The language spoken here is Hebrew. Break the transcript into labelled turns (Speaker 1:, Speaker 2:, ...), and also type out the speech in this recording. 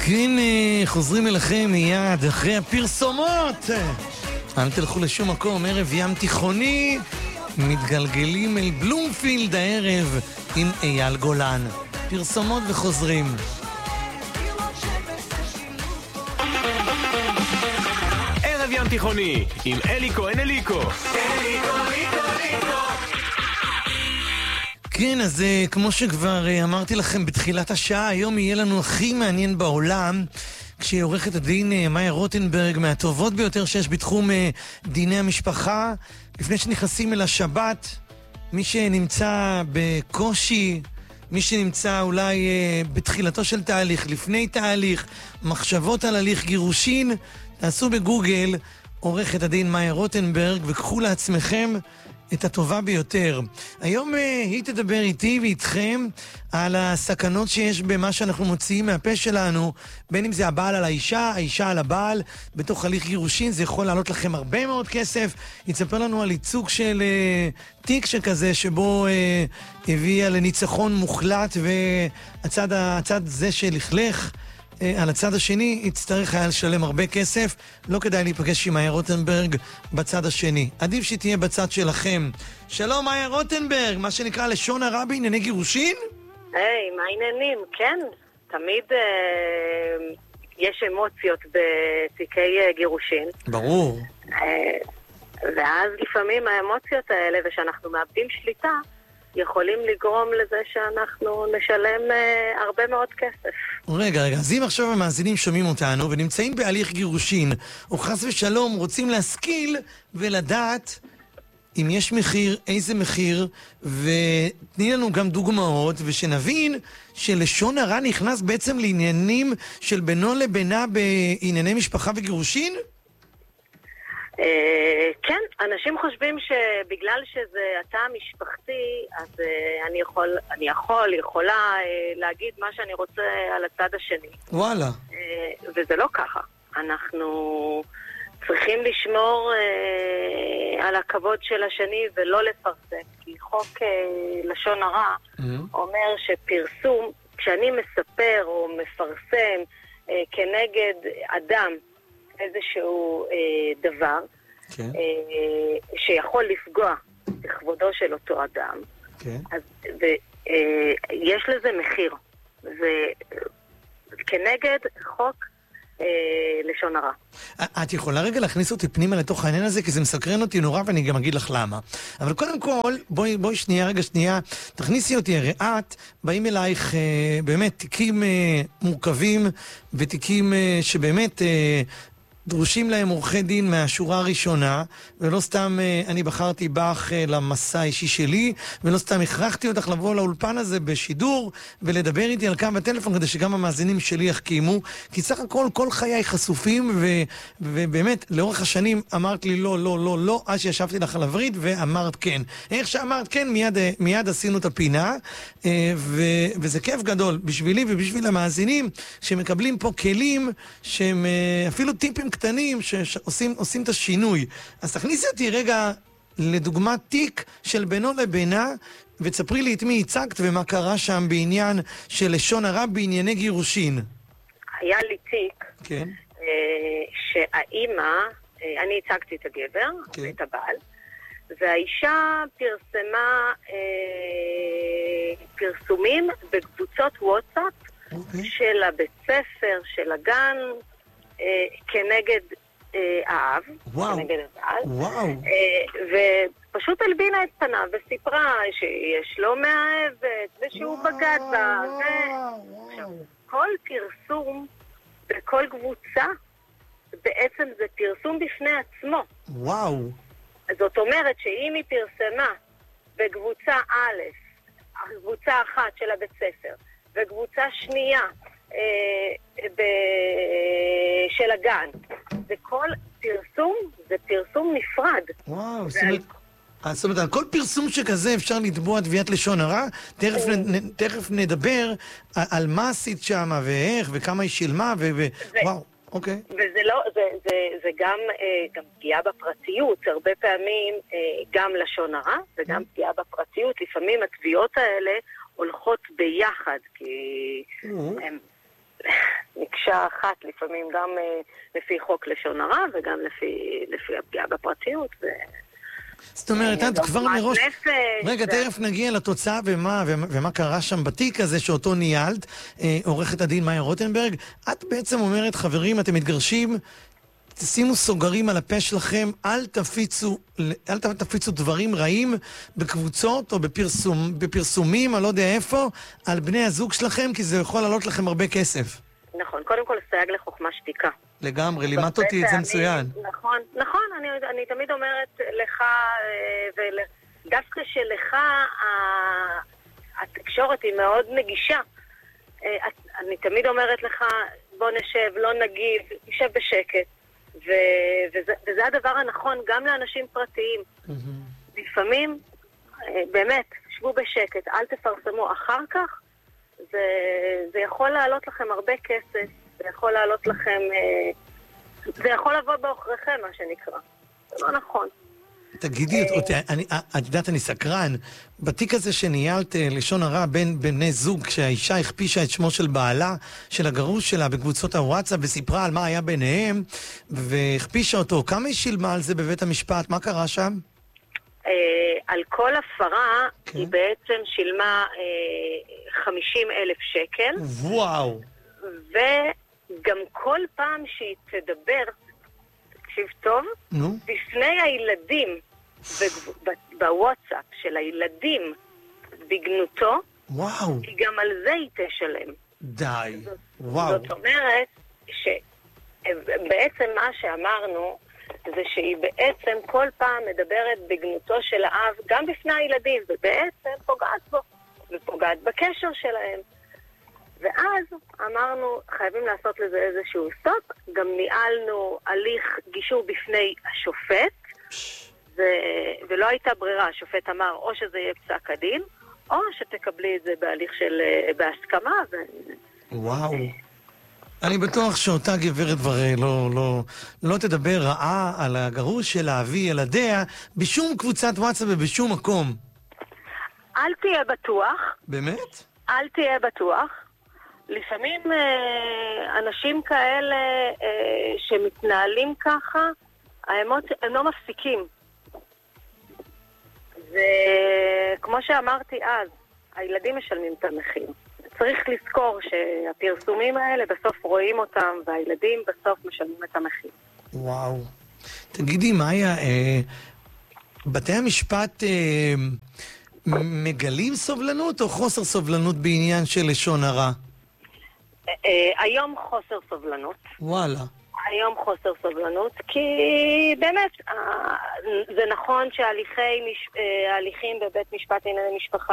Speaker 1: כן, חוזרים אליכם מיד אחרי הפרסומות. אל תלכו לשום מקום, ערב ים תיכוני, מתגלגלים אל בלומפילד הערב עם אייל גולן. פרסומות וחוזרים.
Speaker 2: ערב ים תיכוני עם אלי כהן אליקו.
Speaker 1: כן, אז כמו שכבר אמרתי לכם בתחילת השעה, היום יהיה לנו הכי מעניין בעולם, כשהיא עורכת הדין מאיה רוטנברג, מהטובות ביותר שיש בתחום דיני המשפחה. לפני שנכנסים אל השבת, מי שנמצא בקושי, מי שנמצא אולי בתחילתו של תהליך, לפני תהליך, מחשבות על הליך גירושין, תעשו בגוגל עורכת הדין מאיה רוטנברג וקחו לעצמכם את הטובה ביותר. היום היא תדבר איתי ואיתכם על הסכנות שיש במה שאנחנו מוציאים מהפה שלנו, בין אם זה הבעל על האישה, האישה על הבעל, בתוך הליך גירושין. זה יכול לעלות לכם הרבה מאוד כסף. היא תספר לנו על ייצוג של תיק שכזה, שבו הביאה לניצחון מוחלט, והצד זה שלכלך על הצד השני יצטרך היה לשלם הרבה כסף. לא כדאי להיפגש עם מאיה רוטנברג בצד השני, עדיף שתהיה בצד שלכם. שלום מאיה רוטנברג, מה שנקרא לשון הרע בענייני גירושין?
Speaker 3: היי, מה העניינים? כן, תמיד יש אמוציות בתיקי גירושין.
Speaker 1: ברור.
Speaker 3: ואז לפעמים האמוציות האלה, ושאנחנו מאבדים שליטה, יכולים לגרום לזה שאנחנו נשלם הרבה מאוד כסף.
Speaker 1: רגע, אז אם עכשיו המאזינים שומעים אותנו ונמצאים בהליך גירושין, או חס ושלום רוצים להשכיל ולדעת אם יש מחיר, איזה מחיר, ותני לנו גם דוגמאות, ושנבין שלשון הרע נכנס בעצם לעניינים של בינו לבינה בענייני משפחה וגירושין?
Speaker 3: כן, אנשים חושבים שבגלל שזה התא המשפחתי, אז אני יכולה להגיד מה שאני רוצה על הצד השני.
Speaker 1: וואלה.
Speaker 3: וזה לא ככה. אנחנו צריכים לשמור על הכבוד של השני ולא לפרסם. כי חוק לשון הרע אומר שפרסום, כשאני מספר או מפרסם כנגד אדם איזשהו דבר שיכול לפגוע בכבודו של אותו אדם, אז יש לזה מחיר, וכנגד חוק לשון הרע.
Speaker 1: את יכולה רגע להכניס אותי פנימה לתוך העניין הזה, כי זה מסקרן אותי נורא, ואני גם אגיד לך למה. אבל קודם כל, בואי שנייה, תכניסי אותי. הרי את, באים אלייך באמת תיקים מורכבים, ותיקים שבאמת דרושים להם עורכי דין מהשורה הראשונה, ולא סתם אני בחרתי בך למסע האישי שלי, ולא סתם הכרחתי אותך לבוא לאולפן הזה בשידור, ולדבר איתי על כמה בטלפון, כדי שגם המאזינים שלי יחכימו, כי סך הכל כל חיי חשופים, ובאמת לאורך השנים אמרת לי לא, לא, לא, לא, אז שישבתי לך על הברית ואמרת כן. איך שאמרת כן, מיד עשינו את הפינה, וזה כיף גדול בשבילי ובשביל המאזינים, שמקבלים פה כלים שהם אפילו טיפים קטנים שעושים את השינוי. אז תכניסי אותי רגע לדוגמת תיק של בינו לבינה, ותספרי לי את מי הצגת ומה קרה שם בעניין של לשון הרע בענייני גירושין.
Speaker 3: היה לי תיק,
Speaker 1: כן.
Speaker 3: שהאימא, אני הצגתי את הגבר, כן. את הבעל, והאישה פרסמה פרסומים בקבוצות וואטסאפ, אוקיי. של הבית ספר, של הגן, כנגד האב, כנגד הבעל, ופשוט הלבינה את פניו וסיפרה שיש לו מאהבת ושהוא בגד בה. כל פרסום בכל קבוצה בעצם זה פרסום בפני עצמו.
Speaker 1: וואו.
Speaker 3: זאת אומרת שאם היא פרסמה בקבוצה א', קבוצה אחת של הבית ספר, וקבוצה שנייה של הגן, וכל פרסום זה פרסום נפרד.
Speaker 1: וואו, זאת אומרת, על כל פרסום שכזה אפשר לתבוע תביעת לשון הרע. תכף נדבר על מה עשית שם ואיך וכמה היא שילמה וואו, אוקיי.
Speaker 3: וזה לא, זה גם פגיעה בפרטיות, הרבה פעמים גם לשון הרע וגם פגיעה בפרטיות. לפעמים התביעות האלה הולכות ביחד, כי הם אישה אחת, לפעמים גם לפי חוק לשון הרע וגם לפי הפגיעה בפרטיות.
Speaker 1: זאת אומרת, את כבר מראש... רגע, תכף נגיע לתוצאה ומה קרה שם בתיק הזה שאותו ניהלת, עורכת הדין מאיה רוטנברג. את בעצם אומרת, חברים, אתם מתגרשים, תשימו סוגרים על הפה שלכם, אל תפיצו דברים רעים בקבוצות או בפרסומים, אני לא יודע איפה, על בני הזוג שלכם, כי זה יכול לעלות לכם הרבה כסף.
Speaker 3: נכון, קודם כל סייג לחוכמה שתיקה.
Speaker 1: לגמרי, לימדת אותי את זה מצוין.
Speaker 3: נכון, אני תמיד אומרת לך, דווקא שלך התקשורת היא מאוד נגישה. אני תמיד אומרת לך, בוא נשב, לא נגיב, נשב בשקט. וזה הדבר הנכון גם לאנשים פרטיים. לפעמים, באמת, שבו בשקט, אל תפרסמו אחר כך, זה יכול לעלות לכם הרבה כסף, זה יכול לעלות לכם, זה יכול לבוא באוכריכם, מה שנקרא. זה לא נכון.
Speaker 1: תגידי, את יודעת, אני סקרן, בתיק הזה שניהלת לשון הרע בין בני זוג, כשהאישה הכפישה את שמו של בעלה, של הגרוש שלה בקבוצות הוואטסאפ, וסיפרה על מה היה ביניהם, והכפישה אותו, כמה היא שילמה על זה בבית המשפט? מה קרה שם?
Speaker 3: על כל הפרה היא בעצם שילמה 50,000 שקל.
Speaker 1: וואו.
Speaker 3: וגם כל פעם שהיא תדבר, תקשיב טוב, בפני הילדים בוואטסאפ של הילדים בגנותו,
Speaker 1: וואו.
Speaker 3: היא גם על זה היא תשלם.
Speaker 1: די. וואו.
Speaker 3: זאת אומרת שבעצם מה שאמרנו זה שהיא בעצם כל פעם מדברת בגנותו של האב גם בפני הילדים, ובעצם פוגעת בו ופוגעת בקשר שלהם. ואז אמרנו, חייבים לעשות לזה איזשהו סטופ. גם ניהלנו הליך גישור בפני השופט, ולא הייתה ברירה. השופט אמר, או שזה יהיה פסק הדין, או שתקבלי את זה בהליך של בהסכמה.
Speaker 1: וואו. אני בטוח שאותה גברת כבר לא תדבר רעה על הגרוש של אבי ילדיה בשום קבוצת וואטסאפ ובשום מקום.
Speaker 3: אל תהיה בטוח.
Speaker 1: באמת?
Speaker 3: אל תהיה בטוח. לפעמים אנשים כאלה שמתנהלים ככה, האמוציות הם לא מפסיקים. וכמו שאמרתי אז, הילדים משלמים את המחיר. צריך לזכור שהפרסומים האלה בסוף רואים אותם, והילדים בסוף משלמים את המחיר.
Speaker 1: וואו. תגידי, מאיה, בתי המשפט מגלים סובלנות או חוסר סובלנות בעניין של לשון הרע?
Speaker 3: היום חוסר סובלנות.
Speaker 1: וואלה.
Speaker 3: היום חוסר סובלנות, כי באמת, זה נכון שההליכים בבית משפט לענייני משפחה